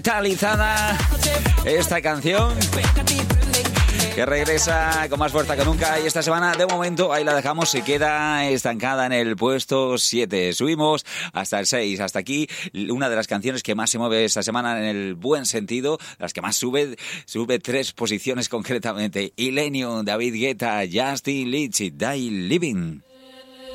Talizada esta canción que regresa con más fuerza que nunca, y esta semana de momento ahí la dejamos, se queda estancada en el puesto 7. Subimos hasta el 6, hasta aquí una de las canciones que más se mueve esta semana en el buen sentido, las que más sube 3 posiciones concretamente. Illenium, David Guetta, Justin Leach, Die Living.